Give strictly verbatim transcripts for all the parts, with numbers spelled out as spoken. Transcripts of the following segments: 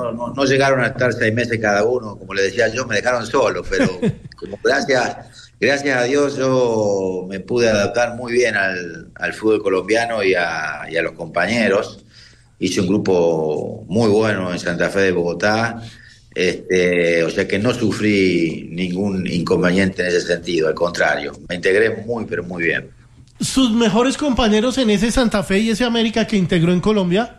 no, no, no llegaron a estar seis meses cada uno, como le decía yo, me dejaron solo, pero como gracias, gracias a Dios yo me pude adaptar muy bien al, al fútbol colombiano y a, y a los compañeros. Hice un grupo muy bueno en Santa Fe de Bogotá, este, o sea que no sufrí ningún inconveniente en ese sentido, al contrario, me integré muy, pero muy bien. ¿Sus mejores compañeros en ese Santa Fe y ese América que integró en Colombia?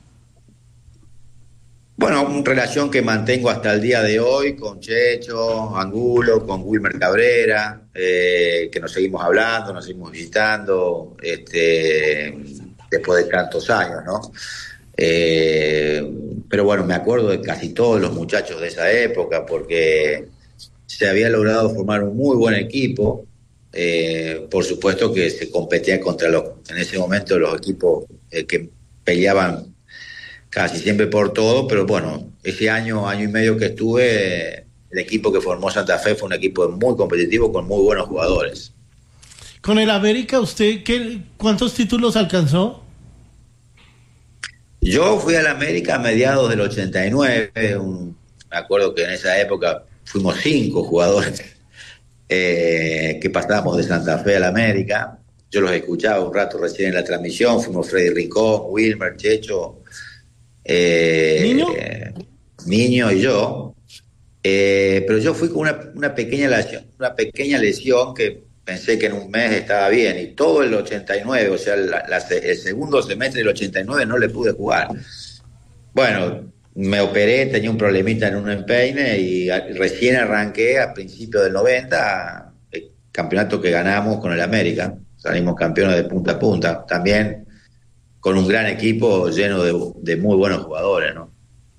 Bueno, una relación que mantengo hasta el día de hoy con Checho, Angulo, con Wilmer Cabrera, eh, que nos seguimos hablando, nos seguimos visitando, este, después de tantos años, ¿no? Eh, pero bueno, me acuerdo de casi todos los muchachos de esa época porque se había logrado formar un muy buen equipo. Eh, por supuesto que se competía contra los, en ese momento, los equipos eh, que peleaban casi siempre por todo, pero bueno, ese año, año y medio que estuve, el equipo que formó Santa Fe fue un equipo muy competitivo con muy buenos jugadores. Con el América, ¿usted qué, cuántos títulos alcanzó? Yo fui al América a mediados del ochenta y nueve, un, me acuerdo que en esa época fuimos cinco jugadores eh, que pasábamos de Santa Fe al América. Yo los escuchaba un rato recién en la transmisión, fuimos Freddy Rincón, Wilmer, Checho, Eh, ¿Niño? Eh, Niño y yo, eh, pero yo fui con una, una pequeña lesión, una pequeña lesión que pensé que en un mes estaba bien, y todo el ochenta y nueve, o sea, la, la, el segundo semestre del ochenta y nueve no le pude jugar. Bueno, me operé, tenía un problemita en un empeine y a, recién arranqué a principios del noventa el campeonato que ganamos con el América, salimos campeones de punta a punta, también con un gran equipo lleno de, de muy buenos jugadores, ¿no?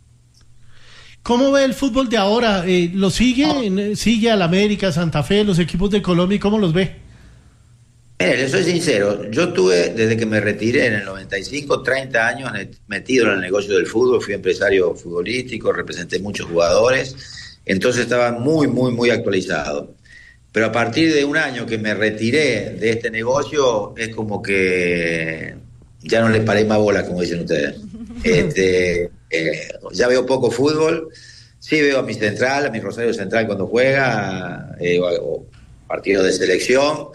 ¿Cómo ve el fútbol de ahora? Eh, ¿Lo sigue? ¿Sigue al América, Santa Fe, los equipos de Colombia? ¿Cómo los ve? Mire, le soy sincero, yo tuve, desde que me retiré en el noventa y cinco, treinta años metido en el negocio del fútbol, fui empresario futbolístico, representé muchos jugadores, entonces estaba muy, muy, muy actualizado. Pero a partir de un año que me retiré de este negocio, es como que ya no les paré más bola, como dicen ustedes. Este, eh, ya veo poco fútbol, sí veo a mi central, a mi Rosario Central cuando juega, eh, o, o partidos de selección,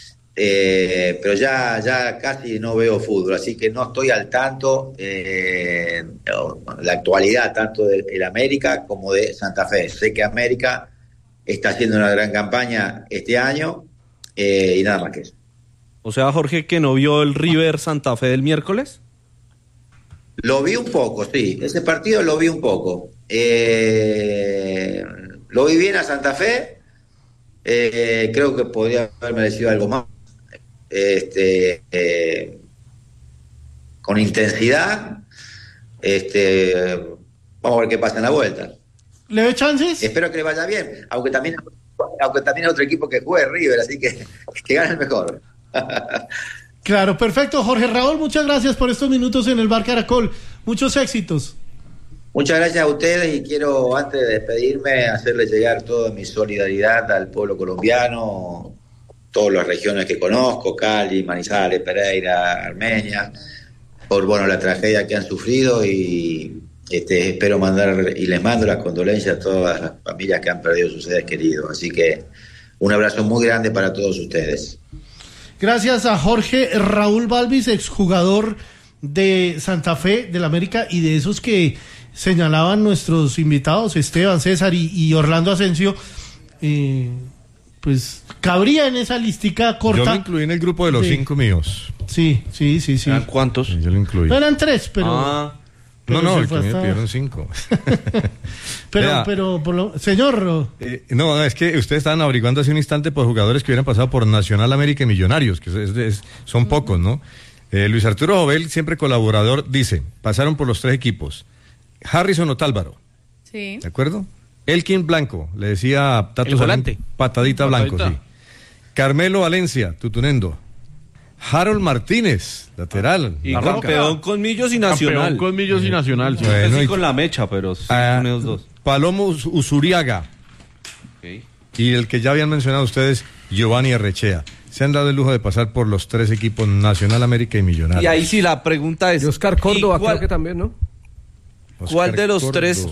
eh, pero ya, ya casi no veo fútbol, así que no estoy al tanto eh, la actualidad tanto del América como de Santa Fe. Sé que América está haciendo una gran campaña este año eh, y nada más que eso. O sea, Jorge, ¿que no vio el River Santa Fe del miércoles? Lo vi un poco, sí. Ese partido lo vi un poco. Eh, lo vi bien a Santa Fe. Eh, creo que podría haber merecido algo más. Este, eh, con intensidad. Este, vamos a ver qué pasa en la vuelta. ¿Le ve chances? Espero que le vaya bien, aunque también, aunque también hay otro equipo que juegue, River, así que que gane el mejor. Claro, perfecto. Jorge Raúl, muchas gracias por estos minutos en el Bar Caracol. Muchos éxitos. Muchas gracias a ustedes y quiero, antes de despedirme, hacerles llegar toda mi solidaridad al pueblo colombiano, todas las regiones que conozco, Cali, Manizales, Pereira, Armenia, por bueno la tragedia que han sufrido y este, espero mandar y les mando las condolencias a todas las familias que han perdido sus seres queridos. Así que un abrazo muy grande para todos ustedes. Gracias a Jorge Raúl Balvis, exjugador de Santa Fe, del América, y de esos que señalaban nuestros invitados, Esteban, César y, y Orlando Asensio, eh, pues cabría en esa listica corta. Yo lo incluí en el grupo de los sí. cinco míos. Sí, sí, sí, sí. ¿Eran cuántos? Sí, yo lo incluí. No eran tres, pero... Ah. No, no, el que me hasta... pidieron cinco. pero, Vea, pero, por lo... señor... Eh, no, es que ustedes estaban averiguando hace un instante por jugadores que hubieran pasado por Nacional, América y Millonarios, que es, es, son pocos, ¿no? Eh, Luis Arturo Jovel, siempre colaborador, dice, pasaron por los tres equipos. Harrison Otálvaro. Sí. ¿De acuerdo? Elkin Blanco, le decía a Tato Salín, patadita, patadita Blanco, sí. Carmelo Valencia, Tutunendo. Harold Martínez, lateral. Y campeón con Millos y Nacional. Campeón con Millos y Nacional, sí. Bueno, sí y con la mecha, pero sí, uh, con esos dos. Palomo Usuriaga. Okay. Y el que ya habían mencionado ustedes, Giovanni Arrechea. Se han dado el lujo de pasar por los tres equipos, Nacional, América y Millonarios. Y ahí sí la pregunta es... Y Oscar Córdoba ¿y cuál, creo que también, ¿no? ¿Cuál Oscar de los Córdoba. tres